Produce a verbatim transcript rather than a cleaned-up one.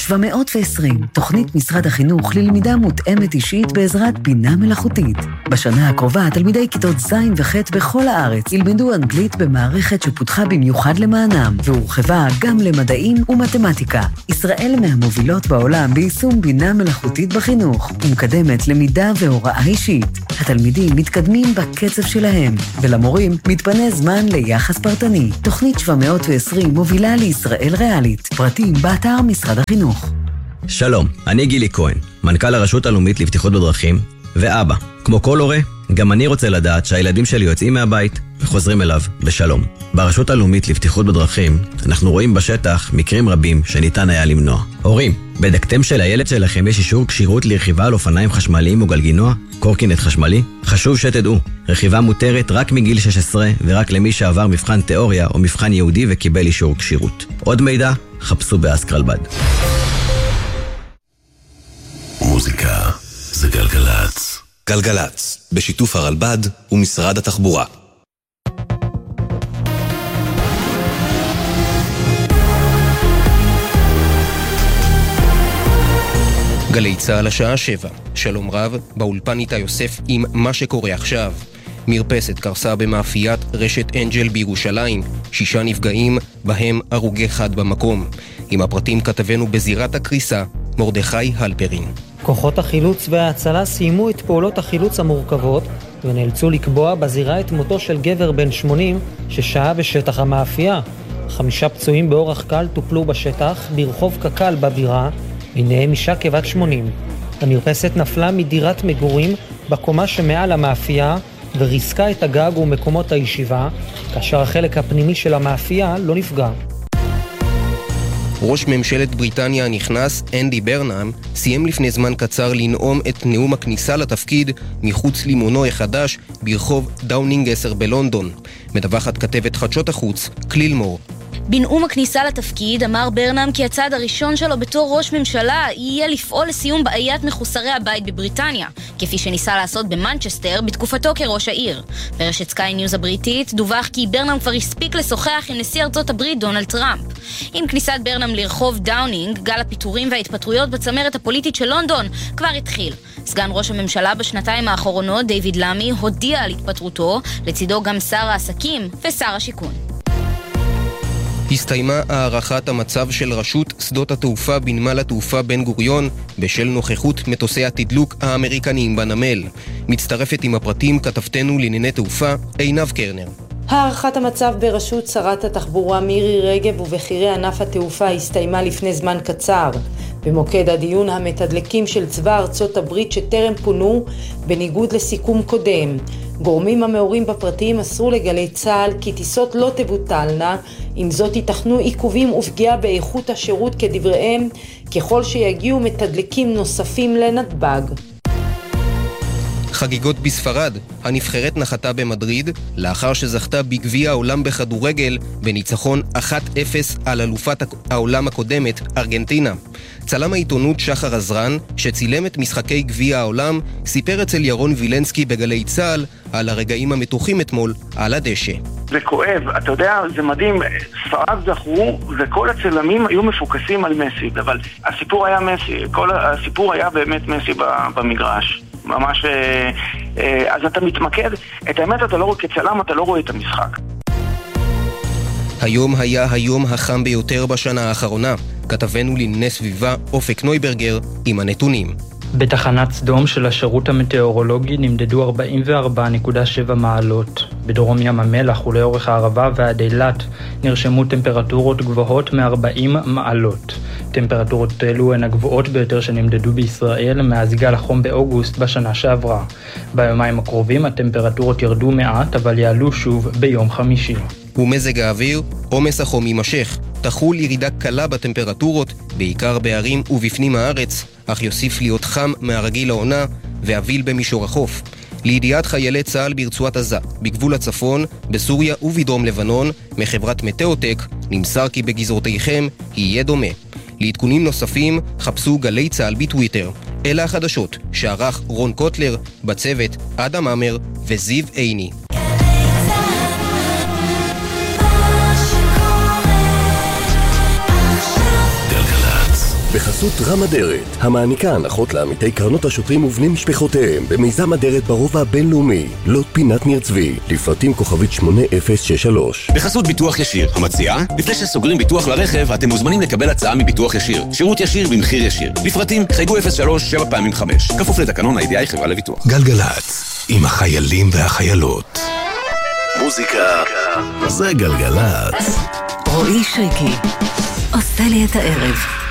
שבע מאות ועשרים, תוכנית משרד החינוך ללמידה מותאמת אישית בעזרת בינה מלאכותית. בשנה הקרובה, תלמידי כיתות ז' וח' בכל הארץ ילמדו אנגלית במערכת שפותחה במיוחד למענם, והורחבה גם למדעים ומתמטיקה. ישראל מהמובילות בעולם ביישום בינה מלאכותית בחינוך, ומקדמת למידה והוראה אישית. התלמידים מתקדמים בקצב שלהם, ולמורים מתפנה זמן ליחס פרטני. תוכנית שבע מאות ועשרים מובילה לישראל ריאלית. פרטים באתר משרד החינוך. שלום, אני גילי כהן, מנכ"ל הרשות הלאומית לבטיחות בדרכים, ואבא. כמו כל הורה, גם אני רוצה לדעת שהילדים שלי יוצאים מהבית וחוזרים אליו בשלום. ברשות הלאומית לבטיחות בדרכים, אנחנו רואים בשטח מקרים רבים שניתן היה למנוע. הורים, בדקתם שלילד שלכם יש אישור כשירות לרכיבה על אופניים חשמליים או גלגינוע, קורקינט חשמלי? חשוב שתדעו, רכיבה מותרת רק מגיל שש עשרה ורק למי שעבר מבחן תיאוריה או מבחן יהודי וקיבל אישור כשירות. עוד מידע, חפשו באסקרלבד. מוזיקה זה גלגלץ. גלגלץ, בשיתוף הרלב"ד ומשרד התחבורה. גלי צהל השעה שבע. שלום רב, באולפן איתה יוסף עם מה שקורה עכשיו. מרפסת קרסה במאפיית רשת אנג'ל בירושלים, שישה נפגעים, בהם הרוגי חד במקום. עם הפרטים כתבנו בזירת הקריסה, מרדכי הלפרין. כוחות החילוץ וההצלה סיימו את פעולות החילוץ המורכבות ונאלצו לקבוע בזירה את מותו של גבר בן שמונים ששהה בשטח המאפייה. חמישה פצועים באורח קל טופלו בשטח ברחוב קקל בבירה, ביניהם אישה כבת שמונים. המרפסת נפלה מדירת מגורים בקומה שמעל המאפייה וריסקה את הגג ומקומות הישיבה, כאשר החלק הפנימי של המאפייה לא נפגע. ראש ממשלת בריטניה הנכנס, אנדי ברנאם, סיים לפני זמן קצר לנאום את נאום הכניסה לתפקיד מחוץ לימונו החדש ברחוב דאונינג עשר בלונדון. מדווחת כתבת חדשות החוץ, קלילמור. בנאום הכניסה לתפקיד אמר ברנאם כי הצעד הראשון שלו בתור ראש ממשלה יהיה לפעול לסיום בעיית מחוסרי הבית בבריטניה, כפי שניסה לעשות במנצ'סטר בתקופתו כראש העיר. ברשת סקיי ניוז הבריטית דווח כי ברנאם כבר הספיק לשוחח עם נשיא ארצות הברית דונלד טראמפ. עם כניסת ברנאם לרחוב דאונינג, גל הפיטורים וההתפטרויות בצמרת הפוליטית של לונדון כבר התחיל. סגן ראש הממשלה בשנתיים האחרונות, דיוויד למי, הודיע על התפטרותו, לצידו גם שר העסקים ושר השיכון. הסתיימה הערכת המצב של רשות שדות התעופה בנמל התעופה בן גוריון בשל נוכחות מטוסי התדלוק האמריקניים בנמל. מצטרפת עם הפרטים כתבתנו לענייני תעופה עינב קרנר. הערכת המצב ברשות שרת התחבורה מירי רגב ובכירי ענף התעופה הסתיימה לפני זמן קצר. במוקד הדיון המתדלקים של צבא ארצות הברית שטרם פונו בניגוד לסיכום קודם. גורמים המעורים בפרטים אסרו לגלי צה"ל כי טיסות לא תבוטלנה, עם זאת ייתכנו עיכובים ופגיעה באיכות השירות כדבריהם, ככל שיגיעו מתדלקים נוספים לנתב"ג. חגיגות בספרד, הנבחרת נחתה במדריד לאחר שזכתה בגביע העולם בכדורגל בניצחון אחת אפס על אלופת העולם הקודמת, ארגנטינה. צלם העיתונות שחר עזרן, שצילם את משחקי גביע העולם, סיפר אצל ירון וילנסקי בגלי צהל על הרגעים המתוחים אתמול על הדשא. זה כואב, אתה יודע, זה מדהים, ספרד זכרו וכל הצלמים היו מפוקסים על מסי, אבל הסיפור היה מסי, כל הסיפור היה באמת מסי במגרש. ממש, אז אתה מתמקד, את האמת אתה לא רואה כצלם, אתה לא רואה את המשחק. היום היה היום החם ביותר בשנה האחרונה. כתבנו לענייני סביבה אופק נויברגר עם הנתונים. בתחנת סדום של השירות המטאורולוגי נמדדו ארבעים וארבע נקודה שבע מעלות. בדרום ים המלח ולאורך הערבה ועד אילת נרשמו טמפרטורות גבוהות מ-ארבעים מעלות. טמפרטורות אלו הן הגבוהות ביותר שנמדדו בישראל מאז גל החום באוגוסט בשנה שעברה. ביומיים הקרובים הטמפרטורות ירדו מעט אבל יעלו שוב ביום חמישי. ומזג האוויר, עומס החום יימשך. תחול ירידה קלה בטמפרטורות, בעיקר בערים ובפנים הארץ, אך יוסיף להיות חם מהרגיל העונה ואביל במישור החוף. לידיעת חיילי צה"ל ברצועת עזה, בגבול הצפון, בסוריה ובדרום לבנון, מחברת מטאוטק, נמסר כי בגזרותיכם יהיה דומה. לעדכונים נוספים, חפשו גלי צה"ל בטוויטר. אלה החדשות שערך רון קוטלר, בצוות אדם אמר וזיו עיני. בחסות רם אדרת, המעניקה הנחות לעמיתי קרנות השוטרים ובני משפחותיהם במיזם אדרת ברובע הבינלאומי, לוט פינת ניר צבי, לפרטים כוכבית שמונה אפס שש שלוש. בחסות ביטוח ישיר, המציעה, לפני שסוגרים ביטוח לרכב, אתם מוזמנים לקבל הצעה מביטוח ישיר. שירות ישיר במחיר ישיר. לפרטים, חייגו אפס שלוש שבע פעמים חמש. כפוף לתקנון ה-איי די איי חברה לביטוח. גלגלצ, עם החיילים והחיילות. מוזיקה זה גלגלצ. רועי שריקי עושה לי את הערב.